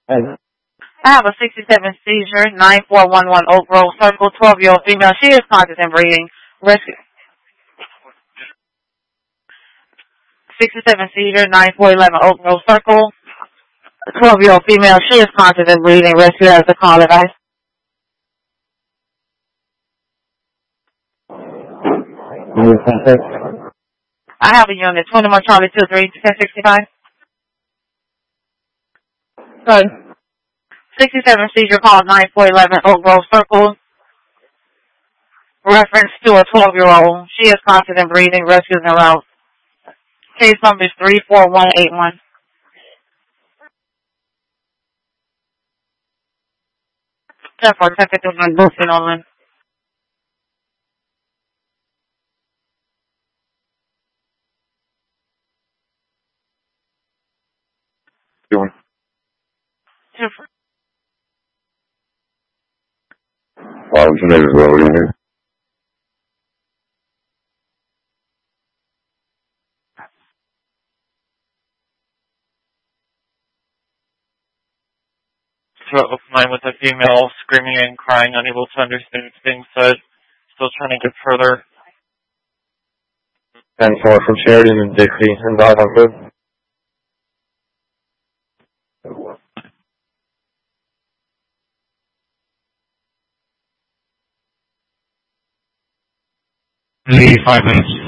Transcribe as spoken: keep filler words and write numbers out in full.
And I have a sixty-seven seizure, nine four one one Oak Grove Circle, twelve-year-old female. She is conscious and breathing. Rescue. sixty-seven seizure, nine four one one Oak Grove Circle, twelve-year-old female. She is conscious and breathing. Rescue has the call advice. I have a unit, twenty-one Charlie two three, ten sixty-five. Good. sixty-seven seizure call, nine four one one Oak Grove Circle. Reference to a twelve-year-old. She is conscious and breathing. Rescue is en route. Case number is three four one eight one. ten four, ten fifty-one, Boosting Nolan. doing. Why was your name road in here? Throat line with a female screaming and crying, unable to understand what's being said. Still trying to get further. ten four from Sheridan and Dixie and Dog on Good. eighty-five minutes.